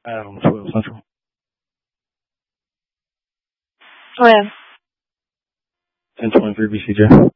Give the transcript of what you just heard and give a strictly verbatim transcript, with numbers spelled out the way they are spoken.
Um, twelve Central. When? ten twenty-three B C J.